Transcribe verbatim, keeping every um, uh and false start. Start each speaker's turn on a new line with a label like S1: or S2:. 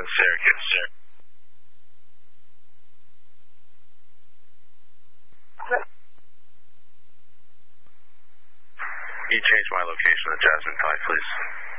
S1: in Syracuse, sir. Can you change my location to Jasmine Pike, please?